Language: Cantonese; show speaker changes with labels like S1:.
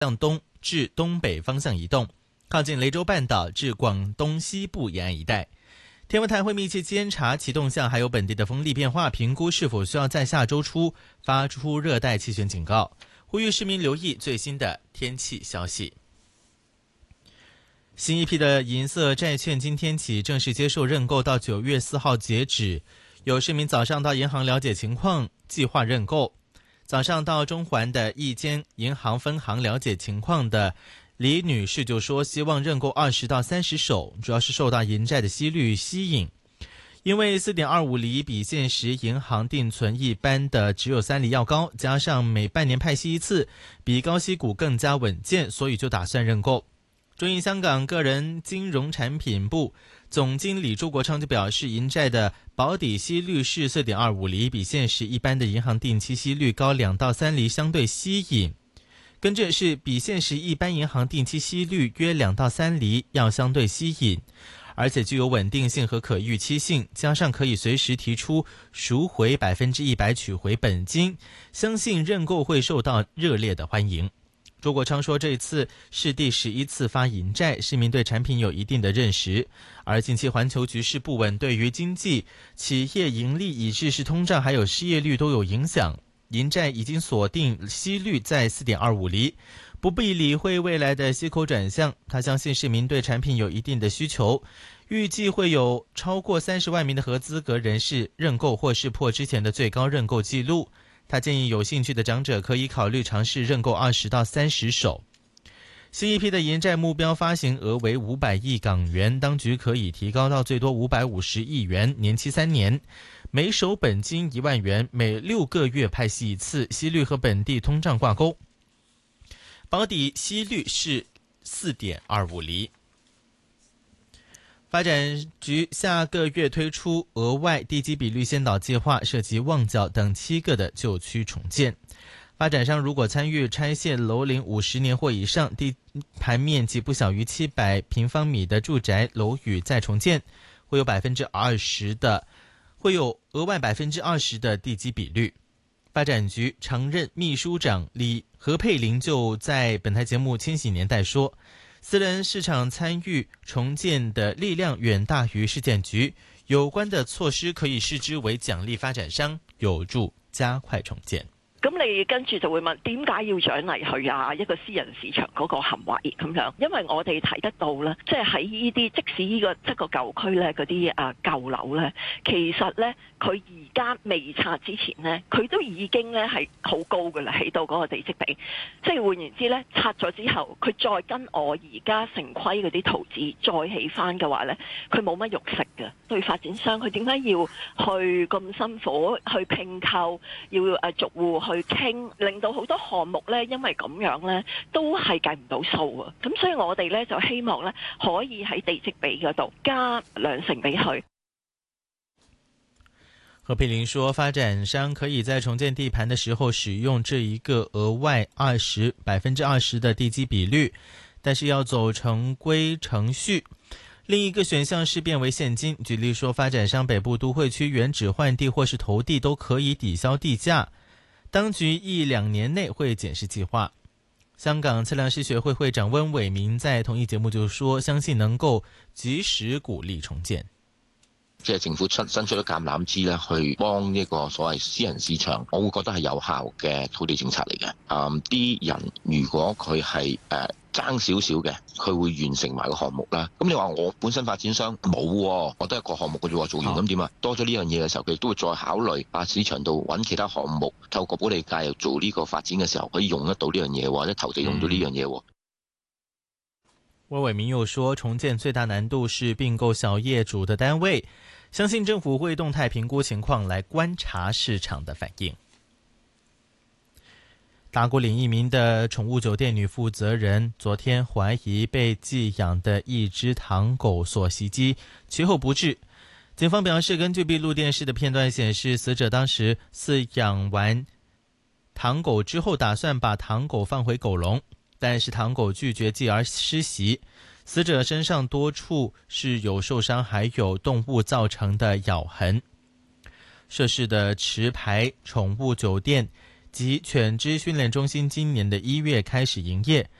S1: 向东至东北方向移动，靠近雷州半岛至广东西部沿岸一带。天文台会密切监察其动向，还有本地的风力变化，评估是否需要在下周初发出热带气旋警告，呼吁市民留意最新的天气消息。新一批的银色债券今天起正式接受认购，到9月4号截止。有市民早上到银行了解情况，计划认购。早上到中环的一间银行分行了解情况的李女士就说，希望认购20到30手，主要是受到银债的息率吸引。因为 4.25 厘比现时银行定存一般的只有3厘要高，加上每半年派息一次，比高息股更加稳健，所以就打算认购。中银香港个人金融产品部总经理周国昌就表示，银债的保底息率是 4.25 厘，比现时一般的银行定期息率高2到3厘，相对吸引。跟着是比现时一般银行定期息率约2到3厘要相对吸引，而且具有稳定性和可预期性，加上可以随时提出赎回100%取回本金，相信认购会受到热烈的欢迎。周国昌说，这次是第11次发银债，市民对产品有一定的认识，而近期环球局势不稳，对于经济、企业盈利以至是通胀还有失业率都有影响。银债已经锁定息率在 4.25 厘，不必理会未来的息口转向。他相信市民对产品有一定的需求，预计会有超过30万名的合资格人士认购或是破之前的最高认购记录。他建议有兴趣的长者可以考虑尝试认购20到30手。新一批的银债目标发行额为500亿港元，当局可以提高到最多550亿元，年期3年，每手本金1万元，每6个月派息一次，息率和本地通胀挂钩。保底息率是 4.25 厘。发展局下个月推出额外地基比率先导计划，涉及旺角等7个的旧区重建。发展商如果参与拆卸楼龄50年或以上、地盘面积不小于700平方米的住宅楼宇再重建，会有额外20%的地基比率。发展局常任秘书长李何佩玲就在本台节目《千禧年代》说，私人市场参与重建的力量远大于市建局，有关的措施可以视之为奖励发展商，有助加快重建。
S2: 咁你跟住就會問點解要獎勵佢啊？一個私人市場嗰個行為咁樣，因為我哋睇得到咧，即係喺呢啲即使呢個即個舊區咧嗰啲舊樓咧，其實咧佢而家未拆之前咧，佢都已經咧係好高㗎啦，起到嗰個地積比。即係換言之咧，拆咗之後，佢再跟我而家城規嗰啲圖紙再起翻嘅話咧，佢冇乜肉食嘅。對發展商，佢點解要去咁辛苦去拼購，要逐戶去傾，令到好多項目咧，因為咁樣咧，都係計唔到數啊！咁所以我哋咧就希望咧，可以喺地積比嗰度加2成俾佢。
S1: 何佩玲說，發展商可以在重建地盤的時候使用這一個額外20%的地基比率，但是要走常規程序。另一個選項是變為現金，舉例說，發展商北部都會區原址換地或是投地都可以抵消地價。當局1-2年內會檢視計劃。香港測量師學會會長溫偉明在同一節目就說，相信能夠及時鼓勵重建。
S3: 即係政府伸出咗橄欖枝咧，去幫呢個所謂私人市場，我會覺得係有效嘅土地政策嚟嘅。啲人如果佢係爭少少嘅，佢會完成埋個項目啦。咁你話我本身發展商冇，我得一個項目嘅啫，做完咁點啊？多咗呢樣嘢嘅時候，佢都會再考慮市場度揾其他項目，透過保地價做呢個發展嘅時候，可以用得到呢樣嘢，或者投地用到呢樣嘢。
S1: 溫偉明又說，重建最大難度是併購小業主的單位，相信政府會動態評估情況來觀察市場的反應。大谷嶺一名的寵物酒店女負責人昨天懷疑被寄養的一隻唐狗所襲擊，其後不治。警方表示，根據閉路電視的片段顯示，死者當時飼養完唐狗之後打算把唐狗放回狗籠，但是唐狗拒絕，繼而失襲。死者身上多處是有受傷，還有動物造成的咬痕。涉事的持牌寵物酒店及犬只训练中心今年的1月开始营业，